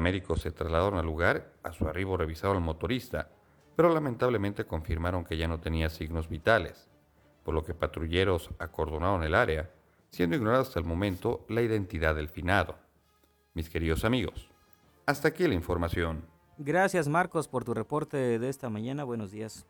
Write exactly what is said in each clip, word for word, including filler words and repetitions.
paramédicos se trasladaron al lugar. A su arribo revisaron al motorista, pero lamentablemente confirmaron que ya no tenía signos vitales, por lo que patrulleros acordonaron el área, siendo ignorada hasta el momento la identidad del finado. Mis queridos amigos, hasta aquí la información. Gracias, Marcos, por tu reporte de esta mañana. Buenos días.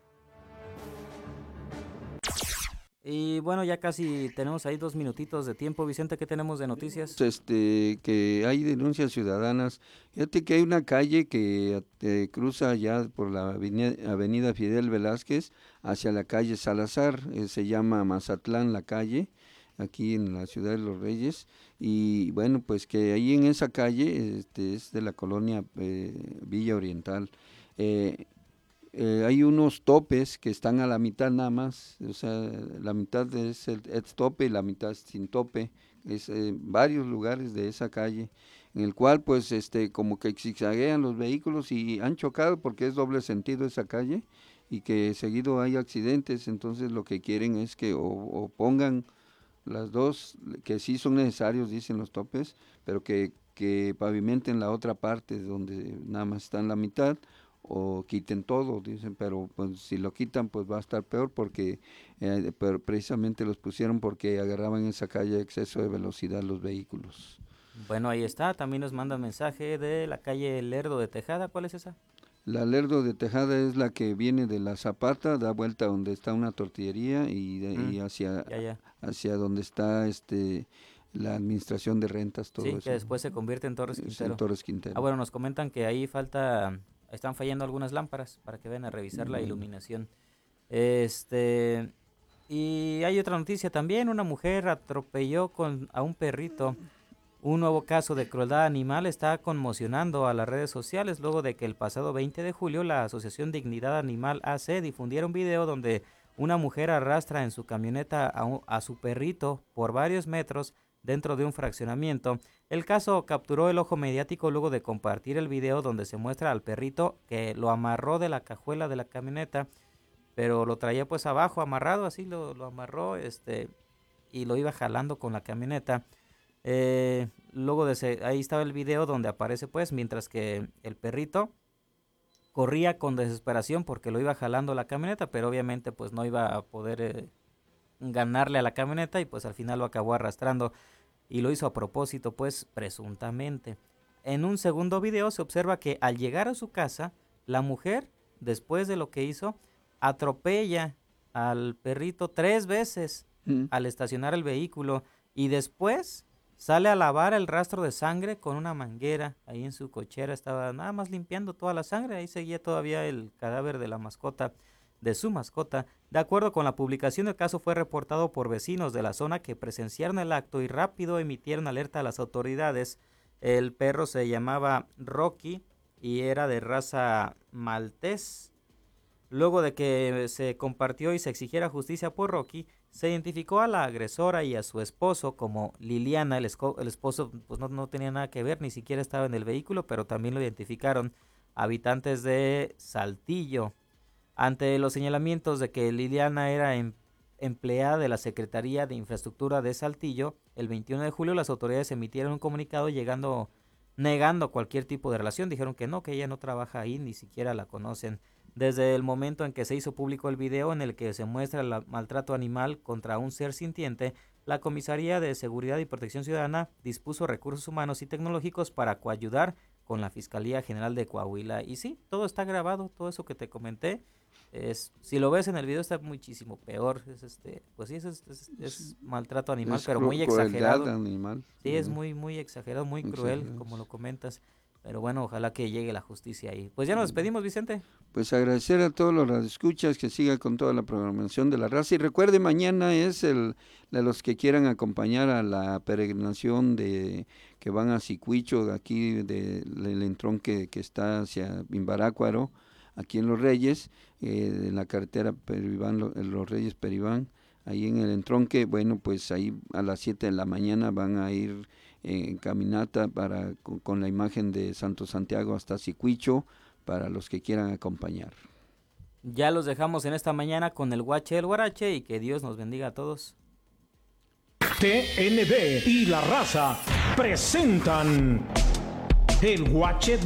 Y bueno, ya casi tenemos ahí dos minutitos de tiempo. Vicente, ¿qué tenemos de noticias? Este, que hay denuncias ciudadanas. Fíjate que hay una calle que eh, cruza ya por la avenida, avenida Fidel Velázquez hacia la calle Salazar, eh, se llama Mazatlán la calle, aquí en la ciudad de Los Reyes, y bueno, pues que ahí en esa calle, este, es de la colonia eh, Villa Oriental, eh, Eh, hay unos topes que están a la mitad nada más, o sea, la mitad es el es tope y la mitad es sin tope, es eh, varios lugares de esa calle, en el cual pues este como que zigzaguean los vehículos y han chocado porque es doble sentido esa calle y que seguido hay accidentes, entonces lo que quieren es que o, o pongan las dos, que sí son necesarios, dicen los topes, pero que, que pavimenten la otra parte donde nada más está en la mitad, o quiten todo, dicen, pero pues si lo quitan pues va a estar peor porque eh, pero precisamente los pusieron porque agarraban esa calle a exceso de velocidad los vehículos. Bueno, ahí está, también nos manda mensaje de la calle Lerdo de Tejada. ¿Cuál es esa? La Lerdo de Tejada es la que viene de la Zapata, da vuelta donde está una tortillería y, de, Mm, y hacia, ya, ya. hacia donde está este la administración de rentas, todo Sí, eso. que después se convierte en Torres Es Quintero. en Torres Quintero. Ah, bueno, nos comentan que ahí falta, están fallando algunas lámparas para que vayan a revisar la Bueno. iluminación. Este, y hay otra noticia también, una mujer atropelló con, a un perrito. Un nuevo caso de crueldad animal está conmocionando a las redes sociales luego de que el pasado veinte de julio la Asociación Dignidad Animal A C difundiera un video donde una mujer arrastra en su camioneta a, un, a su perrito por varios metros dentro de un fraccionamiento. El caso capturó el ojo mediático luego de compartir el video donde se muestra al perrito que lo amarró de la cajuela de la camioneta, pero lo traía pues abajo amarrado, así lo, lo amarró este y lo iba jalando con la camioneta. Eh, luego de ese, ahí estaba el video donde aparece pues mientras que el perrito corría con desesperación porque lo iba jalando la camioneta, pero obviamente pues no iba a poder eh, ganarle a la camioneta y pues al final lo acabó arrastrando y lo hizo a propósito pues presuntamente. En un segundo video se observa que al llegar a su casa la mujer, después de lo que hizo, atropella al perrito tres veces mm. al estacionar el vehículo y después sale a lavar el rastro de sangre con una manguera. Ahí en su cochera estaba nada más limpiando toda la sangre. Ahí seguía todavía el cadáver de la mascota, de su mascota. De acuerdo con la publicación, el caso fue reportado por vecinos de la zona que presenciaron el acto y rápido emitieron alerta a las autoridades. El perro se llamaba Rocky y era de raza maltés. Luego de que se compartió y se exigiera justicia por Rocky, se identificó a la agresora y a su esposo como Liliana. El, esco- el esposo pues no, no tenía nada que ver, ni siquiera estaba en el vehículo, pero también lo identificaron habitantes de Saltillo. Ante los señalamientos de que Liliana era em- empleada de la Secretaría de Infraestructura de Saltillo, el veintiuno de julio las autoridades emitieron un comunicado llegando, negando cualquier tipo de relación. Dijeron que no, que ella no trabaja ahí, ni siquiera la conocen. Desde el momento en que se hizo público el video en el que se muestra el maltrato animal contra un ser sintiente, la Comisaría de Seguridad y Protección Ciudadana dispuso recursos humanos y tecnológicos para coayudar con la Fiscalía General de Coahuila. Y sí, todo está grabado, todo eso que te comenté. Es, si lo ves en el video está muchísimo peor. Es este, pues sí, es, es, es, es maltrato animal, es pero cru- muy exagerado. Animal. Sí, uh-huh. es muy, muy exagerado, muy cruel, Exagerado. como lo comentas. Pero bueno, ojalá que llegue la justicia ahí. Pues ya nos despedimos, Vicente. Pues agradecer a todos los radioescuchas que siga con toda la programación de la raza. Y recuerde, mañana es el de los que quieran acompañar a la peregrinación de que van a Sicuicho, de aquí de, del entronque que está hacia Imbarácuaro, aquí en Los Reyes, eh, en la carretera Peribán, Los Reyes Peribán, ahí en el entronque. Bueno, pues ahí a las siete de la mañana van a ir en caminata para con, con la imagen de Santo Santiago hasta Sicuicho, para los que quieran acompañar. Ya los dejamos en esta mañana con el Guache del Guarache y que Dios nos bendiga a todos. T N B y La Raza presentan el Guache